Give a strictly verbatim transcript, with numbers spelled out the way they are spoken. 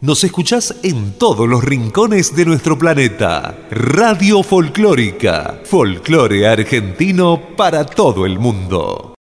Nos escuchás en todos los rincones de nuestro planeta. Radio Folclórica. Folclore argentino para todo el mundo.